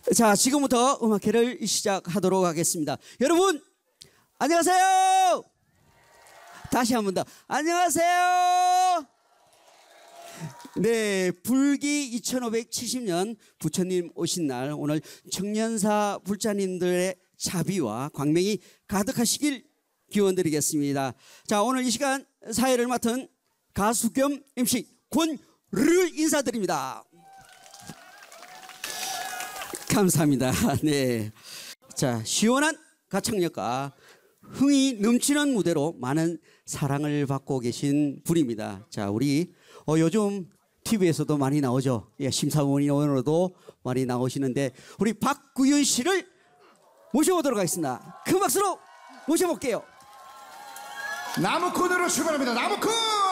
자, 지금부터 음악회를 시작하도록 하겠습니다. 여러분, 안녕하세요. 다시 한 번 더 안녕하세요. 네, 불기 2570년 부처님 오신 날, 오늘 청년사 불자님들의 자비와 광명이 가득하시길 기원드리겠습니다. 자, 오늘 이 시간 사회를 맡은 가수 겸 MC 권를 인사드립니다. 감사합니다. 네. 자, 시원한 가창력과 흥이 넘치는 무대로 많은 사랑을 받고 계신 분입니다. 자, 우리 요즘 TV에서도 많이 나오죠. 예, 심사위원으로도 많이 나오시는데 우리 박구윤 씨를 모셔보도록 하겠습니다. 큰 박수로 모셔볼게요. 나무꾼으로 출발합니다. 나무꾼!